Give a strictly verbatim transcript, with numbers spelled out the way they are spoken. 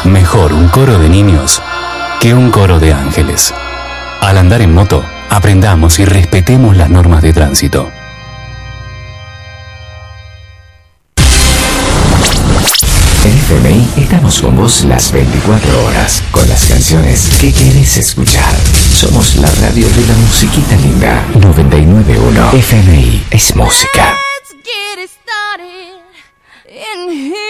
Mejor un coro de niños que un coro de ángeles. Al andar en moto, aprendamos y respetemos las normas de tránsito. En F M I estamos con vos las veinticuatro horas, con las canciones que querés escuchar. Somos la radio de la musiquita linda. noventa y nueve punto uno F M I es música. Let's get it started in here.